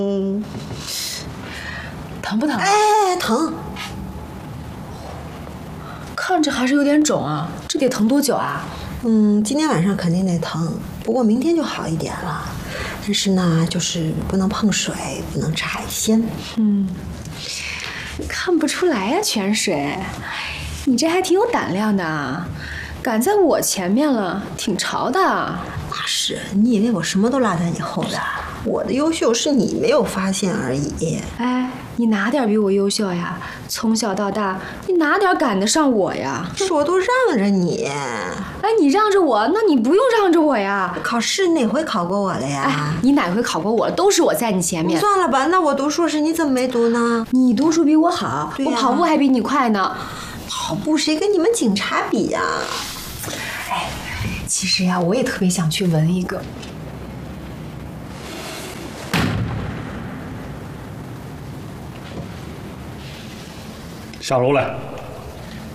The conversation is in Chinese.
疼不疼？ 哎，疼。 看着还是有点肿啊，这得疼多久啊？ 今天晚上肯定得疼，不过明天就好一点了。但是呢，就是不能碰水，不能吃海鲜。 看不出来呀，泉水，你这还挺有胆量的啊，赶在我前面了，挺潮的。 那是，你以为我什么都落在你后边？我的优秀是你没有发现而已。 哎，你哪点比我优秀呀？从小到大，你哪点赶得上我呀？ 是我都让着你。 哎，你让着我，那你不用让着我呀。 考试哪回考过我了呀？ 哎，你哪回考过我？都是我在你前面。 算了吧，那我读硕士你怎么没读呢？ 你读书比我好， 对呀， 我跑步还比你快呢。 跑步谁跟你们警察比呀？ 哎，其实呀，我也特别想去纹一个。 上楼来。